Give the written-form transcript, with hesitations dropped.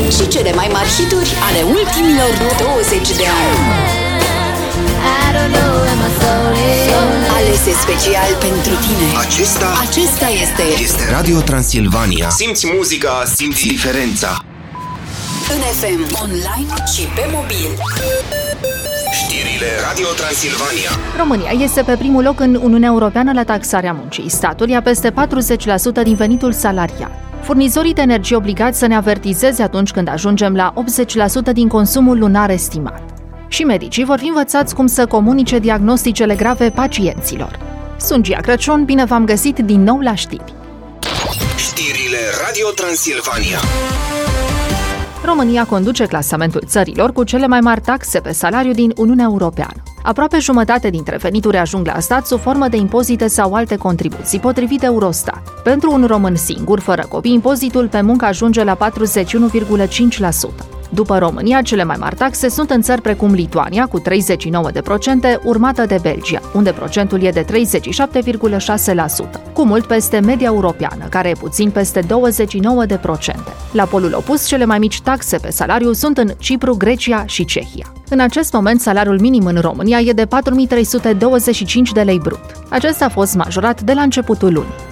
și cele mai mari hituri ale ultimilor 20 de ani. Alese special pentru tine. Acesta este Radio Transilvania. Simți muzica, simți diferența. în FM, online și pe mobil. Știrile Radio Transilvania. România este pe primul loc în Uniunea Europeană la taxarea muncii. Statul ia peste 40% din venitul salarial. Furnizorii de energie obligați să ne avertizeze atunci când ajungem la 80% din consumul lunar estimat. Și medicii vor fi învățați cum să comunice diagnosticele grave pacienților. Sunt Gia Crăciun, bine v-am găsit din nou la știri. Știrile Radio Transilvania. România conduce clasamentul țărilor cu cele mai mari taxe pe salariu din Uniunea Europeană. Aproape jumătate dintre venituri ajung la stat sub formă de impozite sau alte contribuții, potrivit Eurostat. Pentru un român singur, fără copii, impozitul pe muncă ajunge la 41,5%. După România, cele mai mari taxe sunt în țări precum Lituania, cu 39%, urmată de Belgia, unde procentul e de 37,6%, cu mult peste media europeană, care e puțin peste 29%. La polul opus, cele mai mici taxe pe salariu sunt în Cipru, Grecia și Cehia. În acest moment, salariul minim în România e de 4.325 de lei brut. Acesta a fost majorat de la începutul lunii.